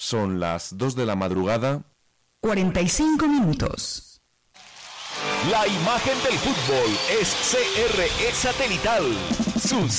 Son las 2 de la madrugada. 45 minutos. La imagen del fútbol es CRE Satelital. Sus